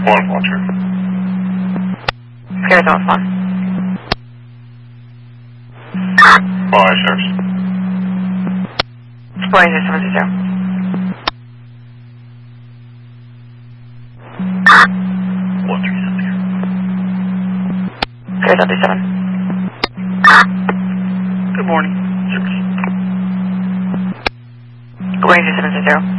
One, Walter. Arizona 1. Why, Sheriff? Explorer 070. Walter, he's up here. Arizona 7. Good morning. Explorer 070.